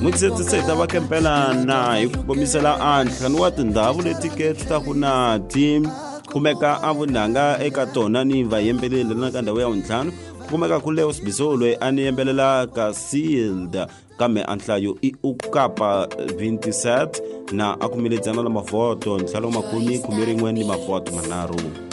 Mukisetse se ta va kempela na hi ku komisela anhlani wa tindhawu leti ke ta ku na team kumeka avunanga eka tona ni vayembeleli na ka ndhawu ya vuntlhanu kumeka ku Leo Sibiso loyi a ni yembelela ka Sealed kambe anhlayo i ukapa 27 na akumiletsana na mavoto nhlalo makumi kumerin'we ni mavoto manharhu.